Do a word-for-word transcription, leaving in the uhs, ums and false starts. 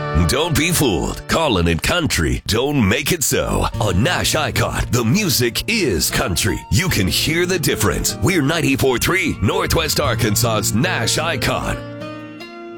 Don't be fooled. Calling it country don't make it so. On Nash Icon, the music is country. You can hear the difference. We're ninety-four point three Northwest Arkansas's Nash Icon.